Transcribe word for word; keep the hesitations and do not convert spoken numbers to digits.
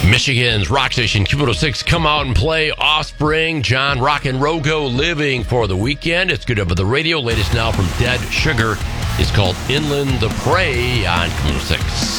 Michigan's rock station Q one oh six, Come Out and Play, Offspring, John Rock and Rogo, Living for the Weekend. It's good over the radio. Latest now from Dead Sugar is called Inland the Prey on Q one oh six.